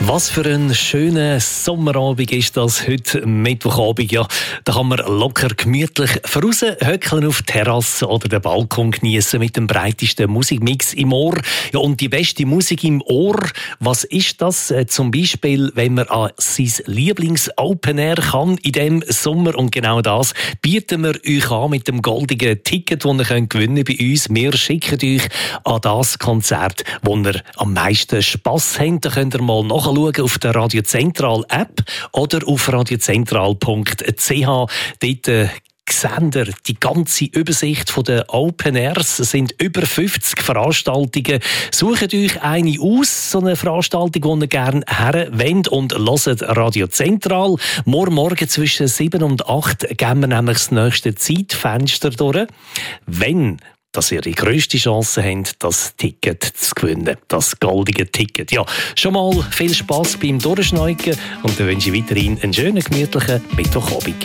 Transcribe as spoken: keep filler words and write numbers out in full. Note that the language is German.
Was für ein schöner Sommerabend ist das heute Mittwochabend. Ja, da kann man locker gemütlich voraus höckeln auf die Terrasse oder den Balkon genießen mit dem breitesten Musikmix im Ohr. Ja, und die beste Musik im Ohr, was ist das? Äh, zum Beispiel, wenn man an sein Lieblings-Open Air kann in diesem Sommer. Und genau das bieten wir euch an mit dem goldigen Ticket, das ihr könnt gewinnen bei uns. Wir schicken euch an das Konzert, wo ihr am meisten Spass habt. Da könnt ihr mal nachschauen auf der Radio Zentral App oder auf radiozentral punkt c h. Dort äh, seht ihr die ganze Übersicht der Open Airs. Es sind über fünfzig Veranstaltungen. Sucht euch eine aus, so eine Veranstaltung, die ihr gerne her wollt, und hört Radio Zentral. Morgen Morgen zwischen sieben und acht geben wir nämlich das nächste Zeitfenster durch. Wenn dass ihr die grösste Chance habt, das Ticket zu gewinnen. Das goldige Ticket. Ja, schon mal viel Spass beim Durchschneuken und dann wünsche ich weiterhin einen schönen, gemütlichen Mittwochabend.